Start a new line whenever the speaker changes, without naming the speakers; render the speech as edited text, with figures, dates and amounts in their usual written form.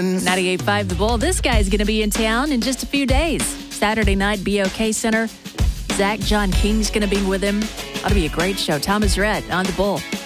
friends.
98.5 The Bull. This guy's going to be in town in just a few days. Saturday night, BOK Center. Zach John King's going to be with him. Ought to be a great show. Thomas Rhett on The Bull.